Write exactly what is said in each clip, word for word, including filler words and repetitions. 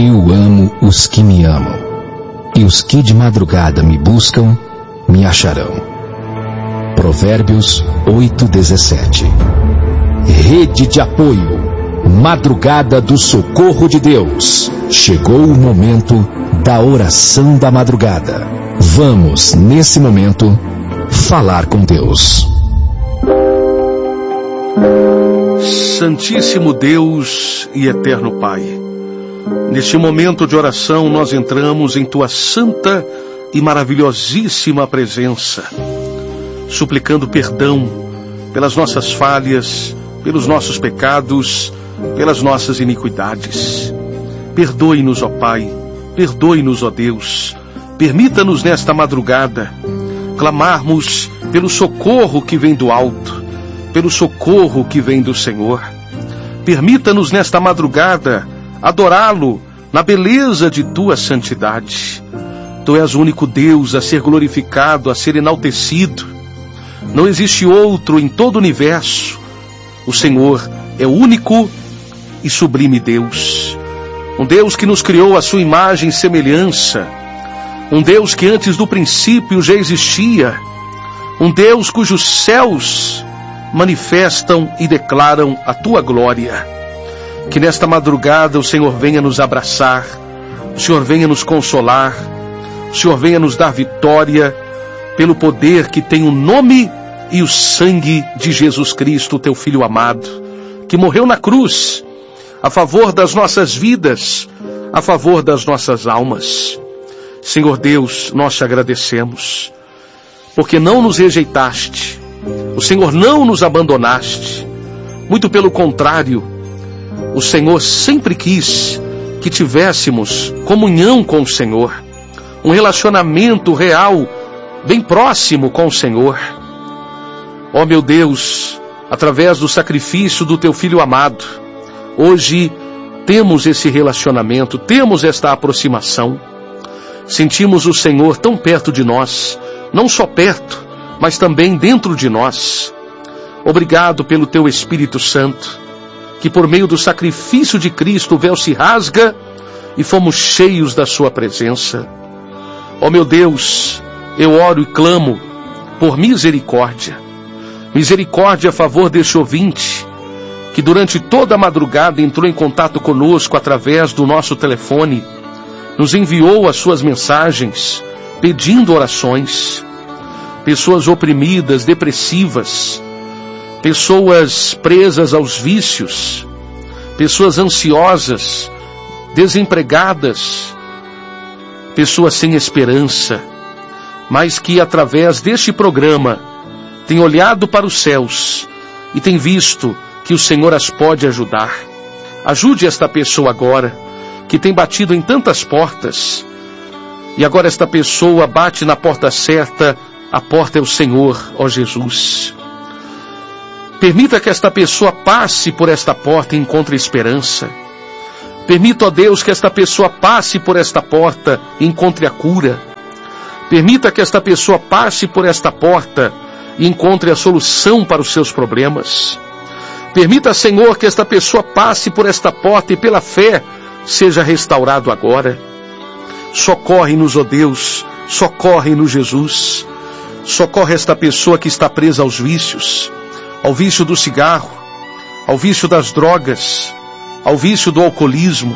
Eu amo os que me amam, e os que de madrugada me buscam, me acharão. Provérbios oito, dezessete. Rede de apoio, Madrugada do Socorro de Deus. Chegou o momento da oração da madrugada. Vamos, nesse momento, falar com Deus. Santíssimo Deus e eterno Pai, neste momento de oração nós entramos em Tua santa e maravilhosíssima presença, suplicando perdão pelas nossas falhas, pelos nossos pecados, pelas nossas iniquidades. Perdoe-nos, ó Pai, perdoe-nos, ó Deus. Permita-nos nesta madrugada clamarmos pelo socorro que vem do alto, pelo socorro que vem do Senhor. Permita-nos nesta madrugada adorá-lo na beleza de Tua santidade. Tu és o único Deus a ser glorificado, a ser enaltecido. Não existe outro em todo o universo. O Senhor é o único e sublime Deus. Um Deus que nos criou à sua imagem e semelhança. Um Deus que antes do princípio já existia. Um Deus cujos céus manifestam e declaram a Tua glória. Que nesta madrugada o Senhor venha nos abraçar, o Senhor venha nos consolar, o Senhor venha nos dar vitória pelo poder que tem o nome e o sangue de Jesus Cristo, Teu Filho amado, que morreu na cruz a favor das nossas vidas, a favor das nossas almas. Senhor Deus, nós te agradecemos, porque não nos rejeitaste, o Senhor não nos abandonaste, muito pelo contrário, o Senhor sempre quis que tivéssemos comunhão com o Senhor, um relacionamento real, bem próximo com o Senhor. Ó meu Deus, através do sacrifício do Teu Filho amado, hoje temos esse relacionamento, temos esta aproximação. Sentimos o Senhor tão perto de nós, não só perto, mas também dentro de nós. Obrigado pelo Teu Espírito Santo, que por meio do sacrifício de Cristo o véu se rasga e fomos cheios da Sua presença. Ó meu Deus, eu oro e clamo por misericórdia. Misericórdia a favor deste ouvinte, que durante toda a madrugada entrou em contato conosco através do nosso telefone, nos enviou as suas mensagens, pedindo orações. Pessoas oprimidas, depressivas, pessoas presas aos vícios, pessoas ansiosas, desempregadas, pessoas sem esperança, mas que através deste programa tem olhado para os céus e tem visto que o Senhor as pode ajudar. Ajude esta pessoa agora, que tem batido em tantas portas, e agora esta pessoa bate na porta certa. A porta é o Senhor, ó Jesus. Permita que esta pessoa passe por esta porta e encontre esperança. Permita, ó Deus, que esta pessoa passe por esta porta e encontre a cura. Permita que esta pessoa passe por esta porta e encontre a solução para os seus problemas. Permita, Senhor, que esta pessoa passe por esta porta e pela fé seja restaurado agora. Socorre-nos, ó Deus, socorre-nos, Jesus. Socorre esta pessoa que está presa aos vícios, ao vício do cigarro, ao vício das drogas, ao vício do alcoolismo.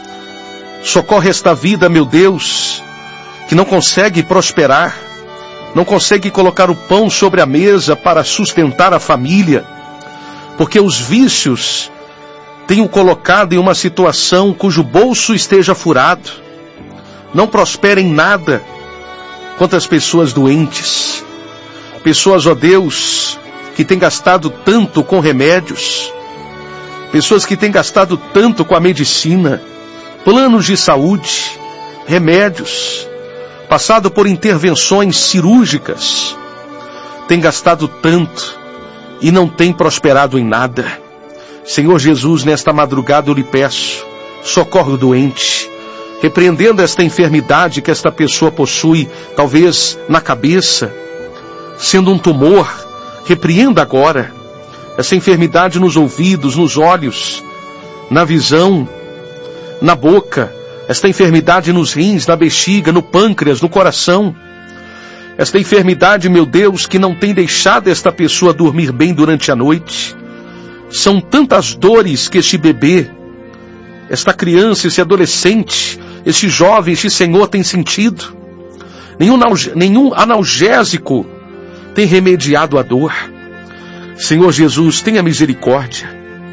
Socorre esta vida, meu Deus, que não consegue prosperar, não consegue colocar o pão sobre a mesa para sustentar a família, porque os vícios têm o colocado em uma situação cujo bolso esteja furado, não prospera em nada. Quantas pessoas doentes, pessoas, ó Deus, que têm gastado tanto com remédios, pessoas que têm gastado tanto com a medicina, planos de saúde, remédios, passado por intervenções cirúrgicas, têm gastado tanto e não têm prosperado em nada. Senhor Jesus, nesta madrugada eu lhe peço, socorre o doente, repreendendo esta enfermidade que esta pessoa possui, talvez na cabeça, sendo um tumor, repreenda agora essa enfermidade nos ouvidos, nos olhos, na visão, na boca, esta enfermidade nos rins, na bexiga, no pâncreas, no coração. Esta enfermidade, meu Deus, que não tem deixado esta pessoa dormir bem durante a noite. São tantas dores que este bebê, esta criança, esse adolescente, este jovem, este senhor tem sentido. Nenhum, nenhum analgésico tem remediado a dor. Senhor Jesus, tenha misericórdia.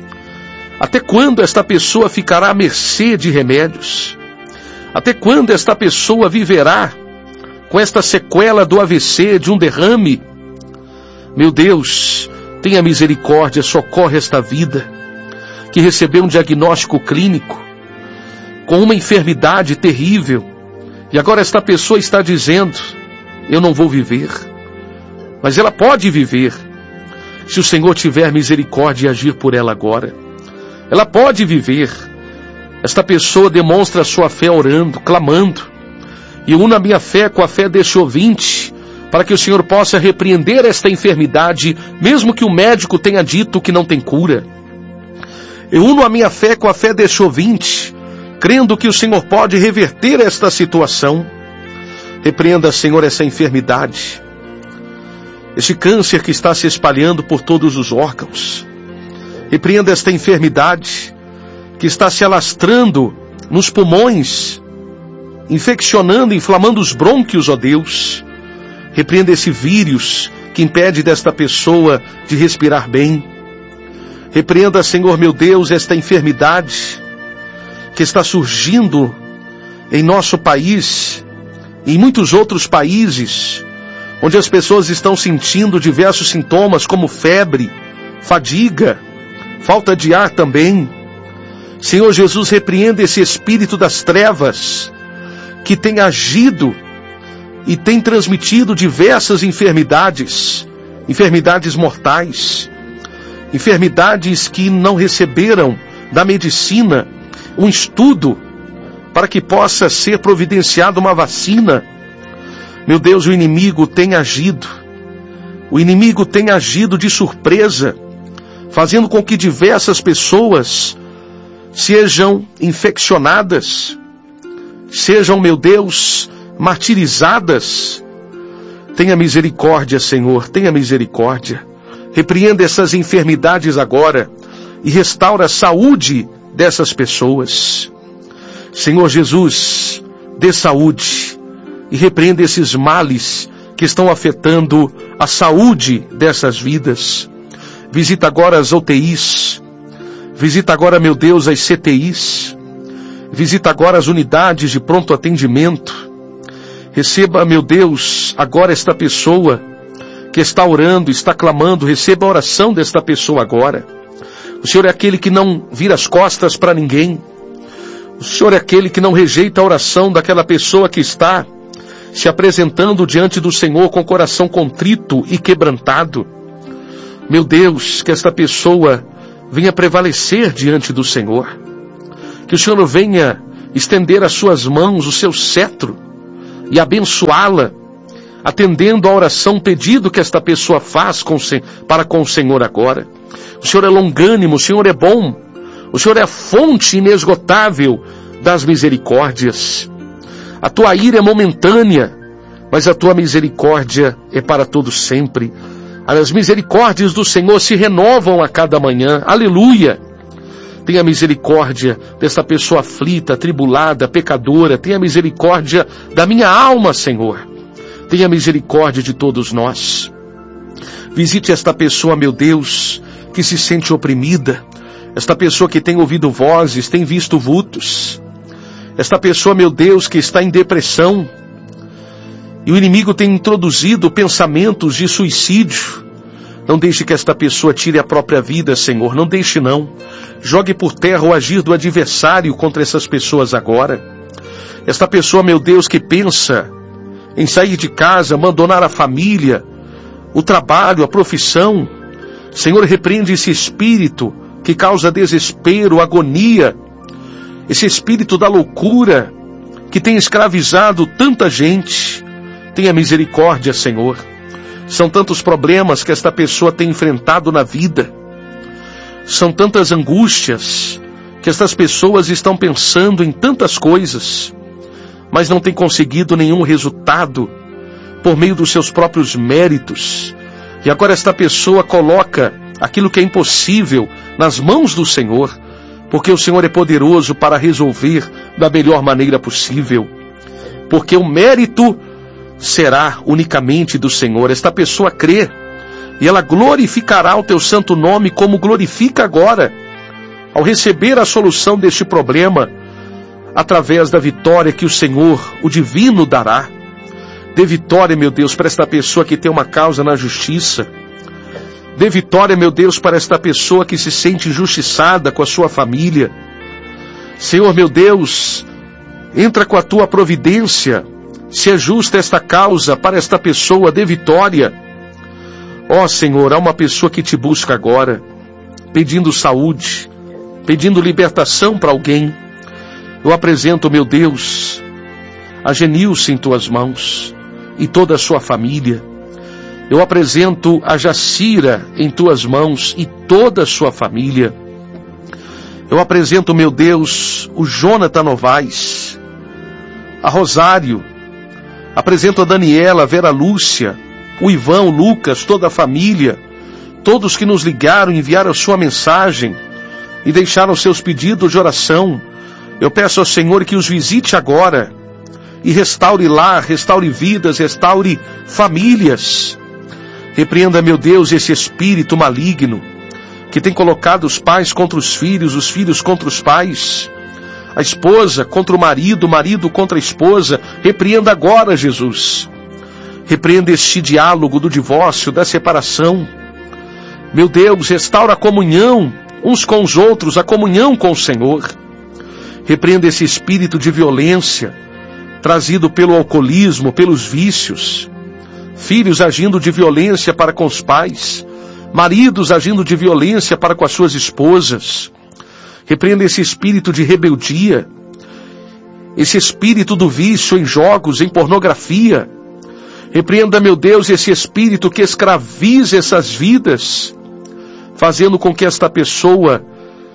Até quando esta pessoa ficará à mercê de remédios? Até quando esta pessoa viverá com esta sequela do A V C, de um derrame? Meu Deus, tenha misericórdia, socorre esta vida que recebeu um diagnóstico clínico com uma enfermidade terrível, e agora esta pessoa está dizendo: eu não vou viver. Mas ela pode viver, se o Senhor tiver misericórdia e agir por ela agora. Ela pode viver. Esta pessoa demonstra a sua fé orando, clamando. E eu uno a minha fé com a fé deste ouvinte, para que o Senhor possa repreender esta enfermidade, mesmo que o médico tenha dito que não tem cura. Eu uno a minha fé com a fé deste ouvinte, crendo que o Senhor pode reverter esta situação. Repreenda, Senhor, essa enfermidade, este câncer que está se espalhando por todos os órgãos. Repreenda esta enfermidade que está se alastrando nos pulmões, infeccionando, inflamando os brônquios, ó Deus. Repreenda esse vírus que impede desta pessoa de respirar bem. Repreenda, Senhor meu Deus, esta enfermidade que está surgindo em nosso país e em muitos outros países, onde as pessoas estão sentindo diversos sintomas como febre, fadiga, falta de ar também. Senhor Jesus, repreenda esse espírito das trevas que tem agido e tem transmitido diversas enfermidades, enfermidades mortais, enfermidades que não receberam da medicina um estudo para que possa ser providenciada uma vacina. Meu Deus, o inimigo tem agido, o inimigo tem agido de surpresa, fazendo com que diversas pessoas sejam infeccionadas, sejam, meu Deus, martirizadas. Tenha misericórdia, Senhor, tenha misericórdia. Repreenda essas enfermidades agora e restaura a saúde dessas pessoas. Senhor Jesus, dê saúde e repreenda esses males que estão afetando a saúde dessas vidas. Visita agora as U T Is, visita agora, meu Deus, as C T Is, visita agora as unidades de pronto atendimento. Receba, meu Deus, agora esta pessoa que está orando, está clamando, receba a oração desta pessoa agora. O Senhor é aquele que não vira as costas para ninguém. O Senhor é aquele que não rejeita a oração daquela pessoa que está se apresentando diante do Senhor com o coração contrito e quebrantado. Meu Deus, que esta pessoa venha prevalecer diante do Senhor. Que o Senhor venha estender as suas mãos, o seu cetro, e abençoá-la, atendendo a oração, pedido que esta pessoa faz com, para com o Senhor agora. O Senhor é longânimo, o Senhor é bom, o Senhor é a fonte inesgotável das misericórdias. A tua ira é momentânea, mas a tua misericórdia é para todo sempre. As misericórdias do Senhor se renovam a cada manhã. Aleluia! Tenha misericórdia desta pessoa aflita, atribulada, pecadora. Tenha misericórdia da minha alma, Senhor. Tenha misericórdia de todos nós. Visite esta pessoa, meu Deus, que se sente oprimida. Esta pessoa que tem ouvido vozes, tem visto vultos. Esta pessoa, meu Deus, que está em depressão. E o inimigo tem introduzido pensamentos de suicídio. Não deixe que esta pessoa tire a própria vida, Senhor. Não deixe, não. Jogue por terra o agir do adversário contra essas pessoas agora. Esta pessoa, meu Deus, que pensa em sair de casa, abandonar a família, o trabalho, a profissão. Senhor, repreende esse espírito que causa desespero, agonia. Esse espírito da loucura que tem escravizado tanta gente. Tenha misericórdia, Senhor. São tantos problemas que esta pessoa tem enfrentado na vida. São tantas angústias que estas pessoas estão pensando em tantas coisas, mas não têm conseguido nenhum resultado por meio dos seus próprios méritos. E agora esta pessoa coloca aquilo que é impossível nas mãos do Senhor, porque o Senhor é poderoso para resolver da melhor maneira possível. Porque o mérito será unicamente do Senhor. Esta pessoa crê, e ela glorificará o teu santo nome como glorifica agora, ao receber a solução deste problema, através da vitória que o Senhor, o divino, dará. Dê vitória, meu Deus, para esta pessoa que tem uma causa na justiça. Dê vitória, meu Deus, para esta pessoa que se sente injustiçada com a sua família. Senhor, meu Deus, entra com a tua providência, se ajusta esta causa para esta pessoa, dê vitória. Ó Senhor, há uma pessoa que te busca agora, pedindo saúde, pedindo libertação para alguém. Eu apresento, meu Deus, a Genilce em tuas mãos e toda a sua família. Eu apresento a Jacira em tuas mãos e toda a sua família. Eu apresento, meu Deus, o Jonathan Novaes, a Rosário. Apresento a Daniela, a Vera Lúcia, o Ivan, o Lucas, toda a família, todos que nos ligaram, enviaram a sua mensagem e deixaram seus pedidos de oração. Eu peço ao Senhor que os visite agora e restaure lar, restaure vidas, restaure famílias. Repreenda, meu Deus, esse espírito maligno que tem colocado os pais contra os filhos, os filhos contra os pais, a esposa contra o marido, o marido contra a esposa. Repreenda agora, Jesus. Repreenda este diálogo do divórcio, da separação. Meu Deus, restaura a comunhão uns com os outros, a comunhão com o Senhor. Repreenda esse espírito de violência trazido pelo alcoolismo, pelos vícios. Filhos agindo de violência para com os pais, maridos agindo de violência para com as suas esposas. Repreenda esse espírito de rebeldia, esse espírito do vício em jogos, em pornografia. Repreenda, meu Deus, esse espírito que escraviza essas vidas, fazendo com que esta pessoa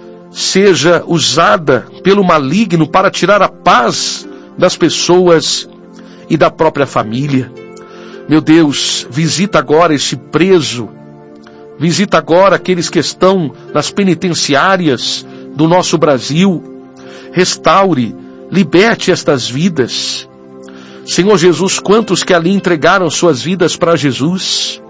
seja usada pelo maligno para tirar a paz das pessoas e da própria família. Meu Deus, visita agora esse preso, visita agora aqueles que estão nas penitenciárias do nosso Brasil. Restaure, liberte estas vidas. Senhor Jesus, quantos que ali entregaram suas vidas para Jesus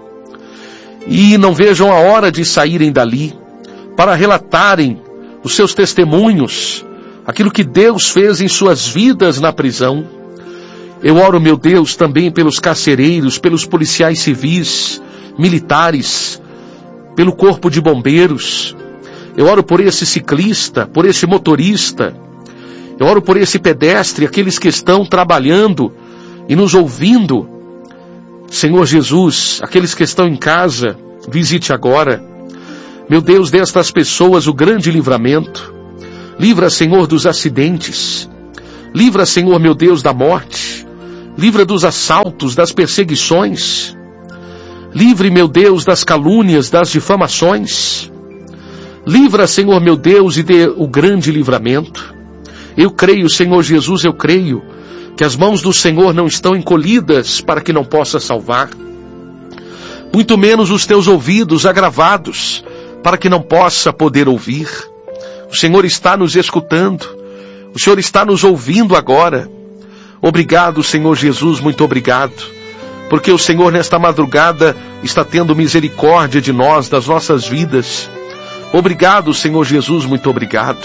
e não vejam a hora de saírem dali para relatarem os seus testemunhos, aquilo que Deus fez em suas vidas na prisão. Eu oro, meu Deus, também pelos carcereiros, pelos policiais civis, militares, pelo corpo de bombeiros. Eu oro por esse ciclista, por esse motorista. Eu oro por esse pedestre, aqueles que estão trabalhando e nos ouvindo. Senhor Jesus, aqueles que estão em casa, visite agora. Meu Deus, destas pessoas o grande livramento. Livra, Senhor, dos acidentes. Livra, Senhor, meu Deus, da morte. Livra dos assaltos, das perseguições. Livre, meu Deus, das calúnias, das difamações. Livra, Senhor, meu Deus, e dê o grande livramento. Eu creio, Senhor Jesus, eu creio que as mãos do Senhor não estão encolhidas para que não possa salvar. Muito menos os teus ouvidos agravados para que não possa poder ouvir. O Senhor está nos escutando. O Senhor está nos ouvindo agora. Obrigado, Senhor Jesus, muito obrigado. Porque o Senhor nesta madrugada está tendo misericórdia de nós, das nossas vidas. Obrigado, Senhor Jesus, muito obrigado.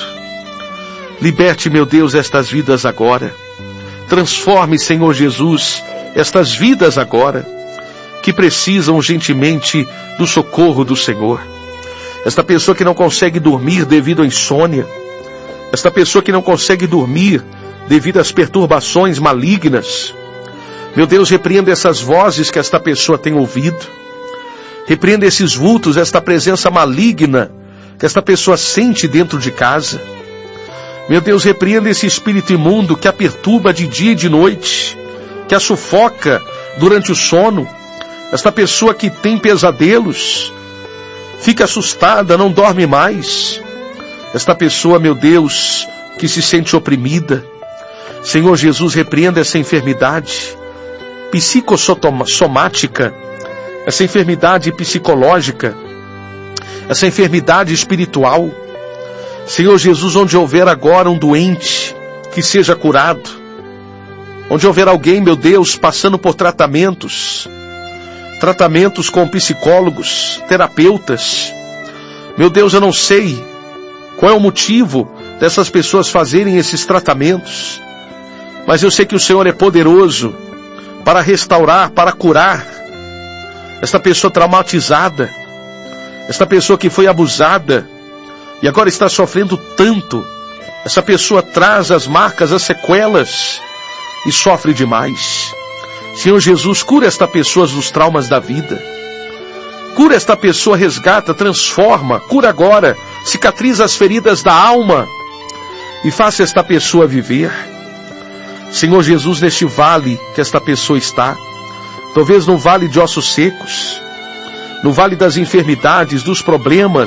Liberte, meu Deus, estas vidas agora. Transforme, Senhor Jesus, estas vidas agora, que precisam urgentemente do socorro do Senhor. Esta pessoa que não consegue dormir devido à insônia. Esta pessoa que não consegue dormir devido às perturbações malignas. Meu Deus, repreenda essas vozes que esta pessoa tem ouvido. Repreenda esses vultos, esta presença maligna que esta pessoa sente dentro de casa. Meu Deus, repreenda esse espírito imundo que a perturba de dia e de noite, que a sufoca durante o sono. Esta pessoa que tem pesadelos, fica assustada, não dorme mais. esta pessoa, meu Deus, que se sente oprimida. Senhor Jesus, repreenda essa enfermidade psicossomática, essa enfermidade psicológica, essa enfermidade espiritual. Senhor Jesus, onde houver agora um doente, que seja curado. Onde houver alguém, meu Deus, passando por tratamentos, tratamentos com psicólogos, terapeutas. Meu Deus, eu não sei qual é o motivo dessas pessoas fazerem esses tratamentos, mas eu sei que o Senhor é poderoso para restaurar, para curar esta pessoa traumatizada, esta pessoa que foi abusada e agora está sofrendo tanto. Essa pessoa traz as marcas, as sequelas e sofre demais. Senhor Jesus, cura esta pessoa dos traumas da vida. Cura esta pessoa, resgata, transforma, cura agora, cicatriza as feridas da alma e faça esta pessoa viver. Senhor Jesus, neste vale que esta pessoa está, talvez no vale de ossos secos, no vale das enfermidades, dos problemas,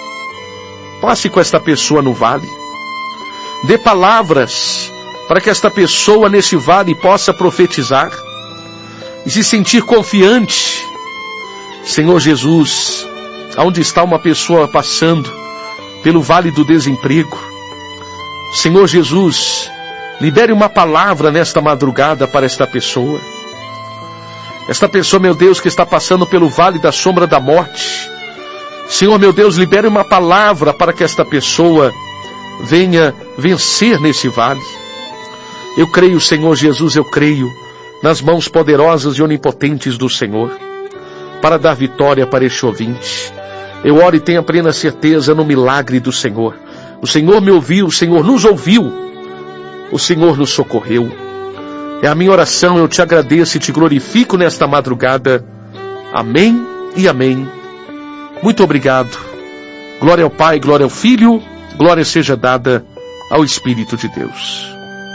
passe com esta pessoa no vale. Dê palavras para que esta pessoa neste vale possa profetizar e se sentir confiante. Senhor Jesus, aonde está uma pessoa passando pelo vale do desemprego, Senhor Jesus, libere uma palavra nesta madrugada para esta pessoa. Esta pessoa, meu Deus, que está passando pelo vale da sombra da morte, Senhor, meu Deus, libere uma palavra para que esta pessoa venha vencer nesse vale. Eu creio, Senhor Jesus, eu creio nas mãos poderosas e onipotentes do Senhor para dar vitória para este ouvinte. Eu oro e tenho a plena certeza no milagre do Senhor. O Senhor me ouviu, o Senhor nos ouviu, o Senhor nos socorreu. É a minha oração, eu te agradeço e te glorifico nesta madrugada. Amém e amém. Muito obrigado. Glória ao Pai, glória ao Filho, glória seja dada ao Espírito de Deus.